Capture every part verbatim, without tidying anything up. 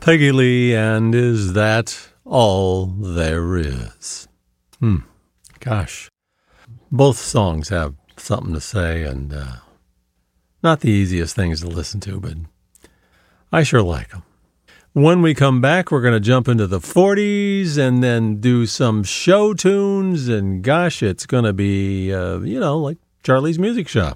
Peggy Lee, and Is That All There Is? Hmm. Gosh. Both songs have something to say, and uh, not the easiest things to listen to, but I sure like them. When we come back, we're going to jump into the forties and then do some show tunes, and gosh, it's going to be, uh, you know, like Charlie's Music Shop.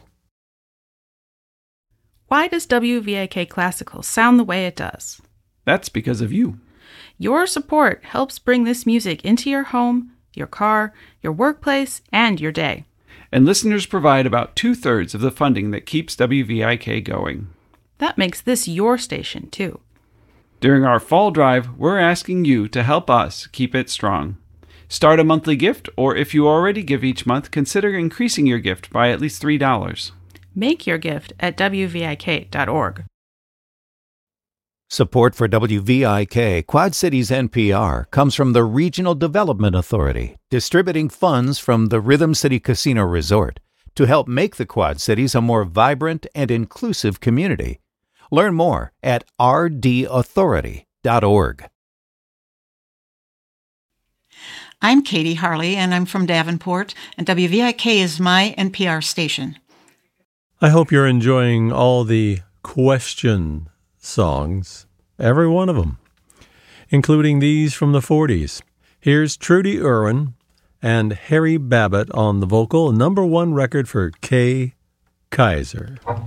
Why does W V I K Classical sound the way it does? That's because of you. Your support helps bring this music into your home, your car, your workplace, and your day. And listeners provide about two-thirds of the funding that keeps W V I K going. That makes this your station, too. During our fall drive, we're asking you to help us keep it strong. Start a monthly gift, or if you already give each month, consider increasing your gift by at least three dollars. Make your gift at W V I K dot org. Support for W V I K Quad Cities N P R comes from the Regional Development Authority, distributing funds from the Rhythm City Casino Resort to help make the Quad Cities a more vibrant and inclusive community. Learn more at r d authority dot org. I'm Katie Harley, and I'm from Davenport, and W V I K is my N P R station. I hope you're enjoying all the question songs, every one of them, including these from the forties. Here's Trudy Irwin and Harry Babbitt on the vocal, number one record for Kay Kyser.